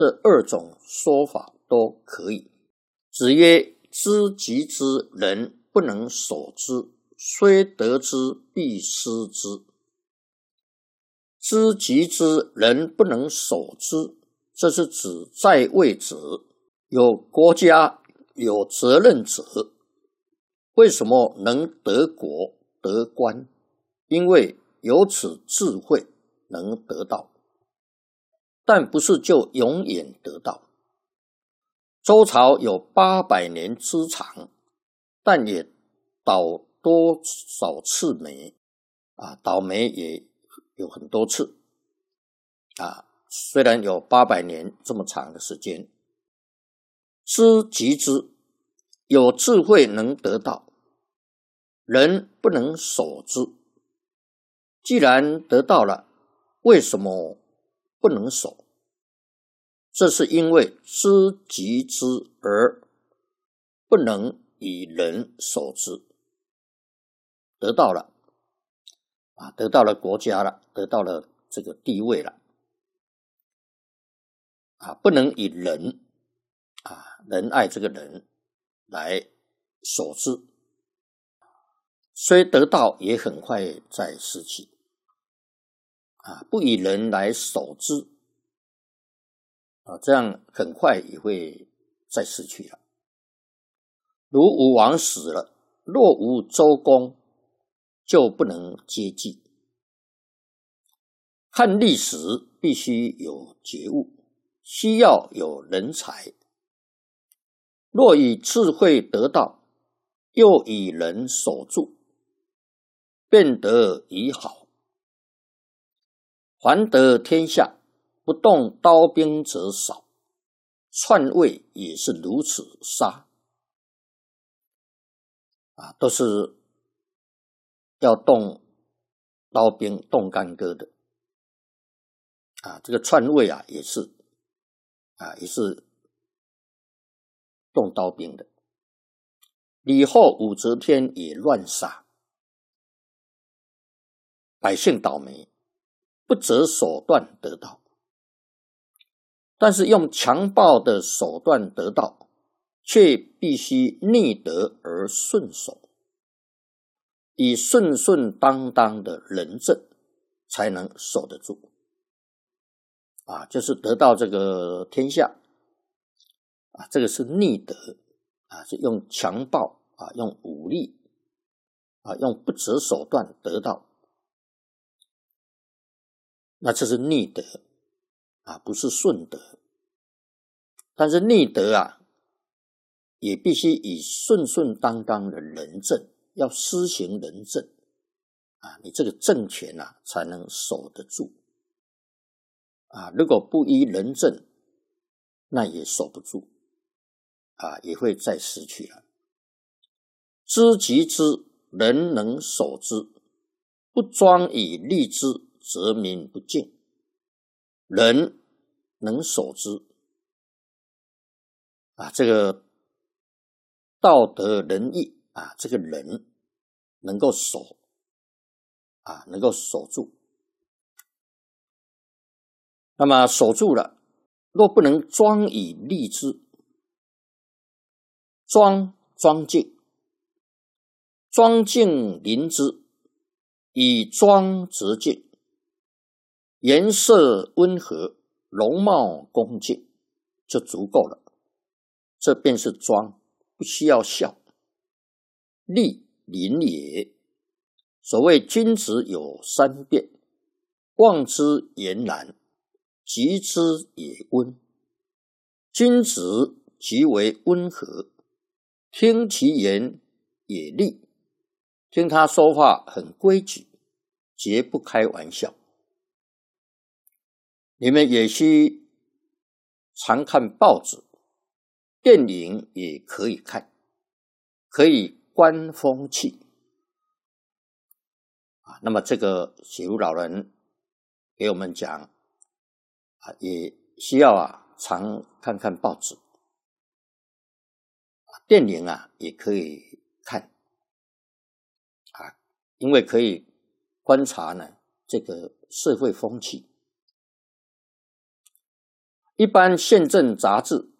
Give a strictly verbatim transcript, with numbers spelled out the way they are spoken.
这二种说法都可以。子曰：知己之，人不能守之，虽得之，必失之。知己之，人不能守之，这是指在位者，有国家有责任者，为什么能得国得官？因为有此智慧能得到，但不是就永远得到。周朝有八百年之长，但也倒多少次霉啊，倒霉也有很多次啊。虽然有八百年这么长的时间，知己之，有智慧能得到，人不能守之。既然得到了，为什么不能守？这是因为知己之而不能以人守之。得到了啊，得到了国家了，得到了这个地位了啊，不能以人啊仁爱这个人来守之，虽得到也很快再失去啊，不以人来守之啊，这样很快也会再失去了。如武王死了，若无周公，就不能接继。看历史必须有觉悟，需要有人才。若以智慧得到，又以人守住，便得已好。凡得天下，不动刀兵者少，篡位也是如此杀啊，都是要动刀兵动干戈的啊。这个篡位啊也是啊也是动刀兵的。李后武则天也乱杀，百姓倒霉，不择手段得到。但是用强暴的手段得到，却必须逆德而顺守，以顺顺当当的仁政才能守得住啊，就是得到这个天下啊，这个是逆德啊，是用强暴啊，用武力啊，用不择手段得到，那这是逆德啊，不是顺德。但是逆德啊，也必须以顺顺当当的仁政，要施行仁政啊，你这个政权啊才能守得住啊。如果不依仁政，那也守不住啊，也会再失去了。知己之，人能守之，不庄以立之，则民不敬。人能守之啊，这个道德仁义啊，这个人能够守啊，能够守住。那么守住了，若不能庄以立之，庄庄敬，庄敬临之，以庄则敬，颜色温和，容貌恭敬，就足够了。这便是庄，不需要孝。立临也，所谓君子有三变，望之俨然，及之也温。君子极为温和，听其言也利，听他说话很规矩，绝不开玩笑。你们也需常看报纸，电影也可以看，可以观风气啊。那么这个写如老人给我们讲啊，也需要啊常看看报纸，电影啊也可以看啊，因为可以观察呢这个社会风气。 一般宪政杂志